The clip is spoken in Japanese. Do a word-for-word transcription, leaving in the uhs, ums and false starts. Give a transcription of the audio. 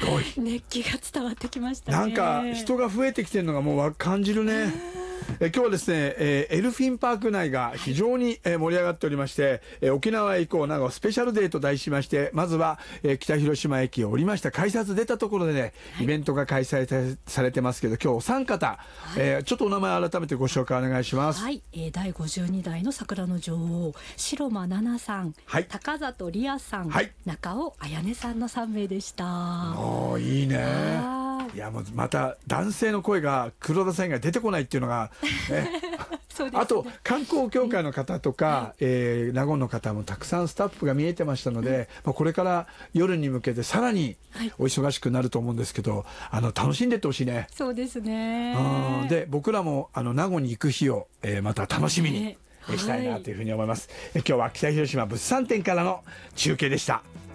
ごい熱気が伝わってきましたね。 なんか人が増えてきてるのがもうわ感じるね。え今日はですね、えー、エルフィンパーク内が非常に、えー、盛り上がっておりまして、えー、沖縄へ行こう長尾スペシャルデーと題しまして、まずは、えー、北広島駅を降りました改札出たところでね、はい、イベントが開催されてますけど、今日お三方、はい、えー、ちょっとお名前改めてご紹介お願いします。 はい、えー、だいごじゅうにだいの桜の女王白間奈々さん、はい、高里理也さん、はい、中尾彩音さんのさんめいでした。 おーいいね。いやもうまた男性の声が黒田さん以外出てこないっていうのが、ね、そうですね、あと観光協会の方とか、はい、えー、名護の方もたくさんスタッフが見えてましたので、うん、まあ、これから夜に向けてさらにお忙しくなると思うんですけど、あの楽しんでってほしいね。 そうですね。 うん、で僕らもあの名護に行く日を、えー、また楽しみにしたいなというふうに思います。はい、え今日は北広島物産展からの中継でした。